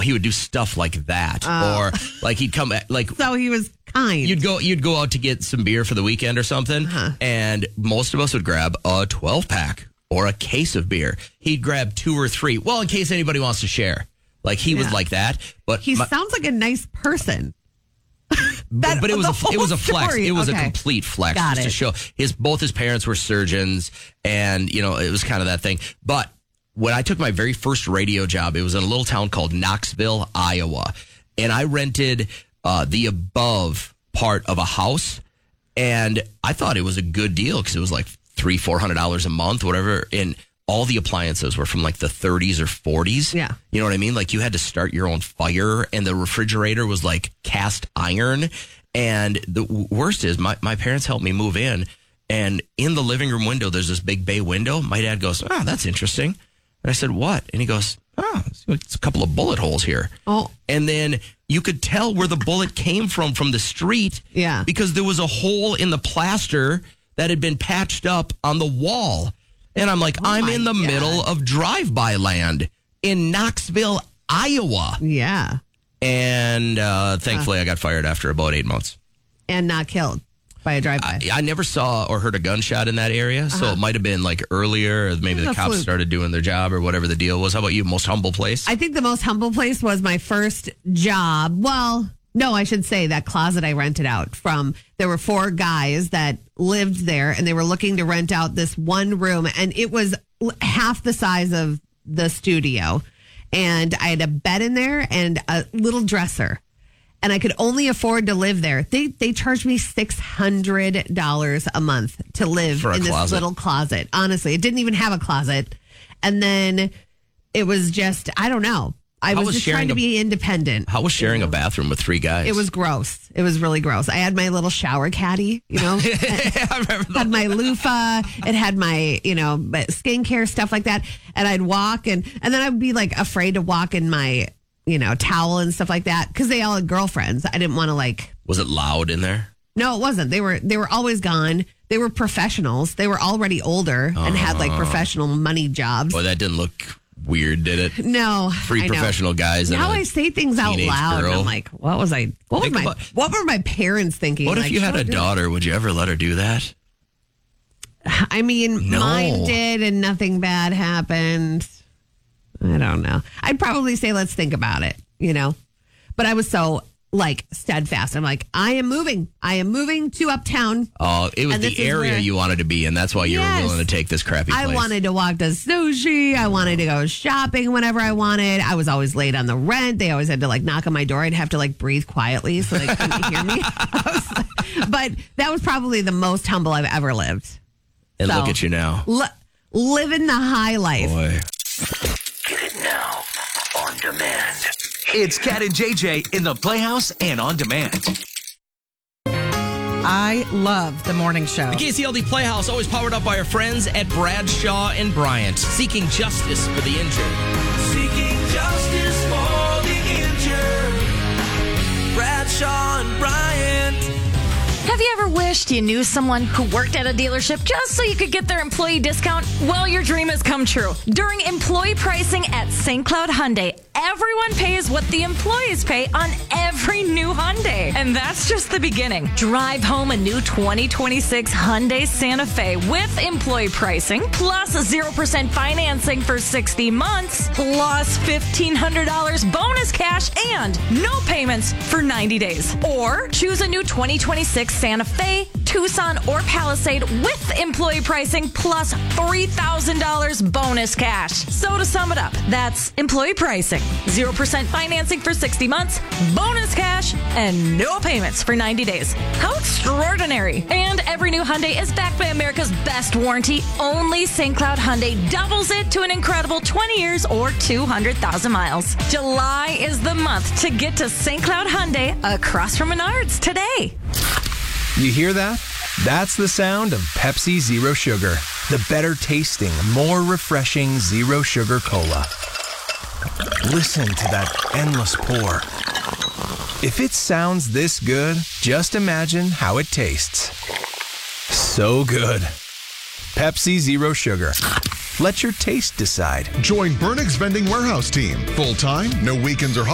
he would do stuff like that, or like he'd come like. So he was kind. You'd go out to get some beer for the weekend or something, and most of us would grab a 12-pack or a case of beer. He'd grab 2 or 3, well, in case anybody wants to share. Like he was like that, but he sounds like a nice person. But it was a flex. Story. It was a complete flex just to show both his parents were surgeons, and it was kind of that thing. But when I took my very first radio job, it was in a little town called Knoxville, Iowa, and I rented the above part of a house, and I thought it was a good deal because it was like $300-400 a month, whatever, and all the appliances were from like the 30s or 40s. Yeah. You know what I mean? Like you had to start your own fire, and the refrigerator was like cast iron. And the worst is my parents helped me move in, and in the living room window, there's this big bay window. My dad goes, "Oh, that's interesting." And I said, "What?" And he goes, "Oh, it's a couple of bullet holes here." Oh. And then you could tell where the bullet came from the street. Yeah. Because there was a hole in the plaster that had been patched up on the wall. And I'm like, I'm in the middle of drive-by land in Knoxville, Iowa. Yeah. And thankfully, I got fired after about 8 months. And not killed by a drive-by. I never saw or heard a gunshot in that area, so it might have been like earlier, or maybe the cops started doing their job or whatever the deal was. How about you? Most humble place? I think the most humble place was my first job. Well, no, I should say that closet I rented out from. There were 4 guys that lived there, and they were looking to rent out this one room, and it was half the size of the studio. And I had a bed in there and a little dresser, and I could only afford to live there. They charged me $600 a month to live in this little closet. Honestly, it didn't even have a closet. And then it was just, I don't know. I was just trying to be independent. How was sharing a bathroom with 3 guys? It was gross. It was really gross. I had my little shower caddy, I remember that. Had my loofah. It had my, skincare, stuff like that. And I'd walk and then I'd be like afraid to walk in my, towel and stuff like that because they all had girlfriends. I didn't want to Was it loud in there? No, it wasn't. They were always gone. They were professionals. They were already older and had professional money jobs. Boy, that didn't look weird, did it? No. 3 professional guys. Now I say things out loud. And I'm like, what were my parents thinking? What if you had a daughter? Would you ever let her do that? I mean, mine did, and nothing bad happened. I don't know. I'd probably say, let's think about it, But I was so steadfast. I'm like, I am moving to uptown. Oh, it was the area you wanted to be in. That's why you were willing to take this crappy place. I wanted to walk to sushi. I wanted to go shopping whenever I wanted. I was always late on the rent. They always had to knock on my door. I'd have to breathe quietly so they couldn't hear me. But that was probably the most humble I've ever lived. And look at you now. Living the high life. Boy. Get it now on demand. It's Cat and JJ in the Playhouse and on demand. I love the morning show. The KCLD Playhouse, always powered up by our friends at Bradshaw and Bryant, seeking justice for the injured. Seeking justice for the injured. Bradshaw and Bryant. Have you ever wished you knew someone who worked at a dealership just so you could get their employee discount? Well, your dream has come true. During employee pricing at St. Cloud Hyundai, everyone pays what the employees pay on every new Hyundai. And that's just the beginning. Drive home a new 2026 Hyundai Santa Fe with employee pricing, plus 0% financing for 60 months, plus $1,500 bonus cash, and no payments for 90 days. Or choose a new 2026 Santa Fe, Tucson, or Palisade with employee pricing plus $3,000 bonus cash. So to sum it up, that's employee pricing, 0% financing for 60 months, bonus cash, and no payments for 90 days. How extraordinary. And every new Hyundai is backed by America's best warranty. Only St. Cloud Hyundai doubles it to an incredible 20 years or 200,000 miles. July is the month to get to St. Cloud Hyundai across from Menards today. You hear that? That's the sound of Pepsi Zero Sugar, the better tasting, more refreshing Zero Sugar Cola. Listen to that endless pour. If it sounds this good, just imagine how it tastes. So good. Pepsi Zero Sugar. Let your taste decide. Join Burnix Vending Warehouse Team. Full time, no weekends or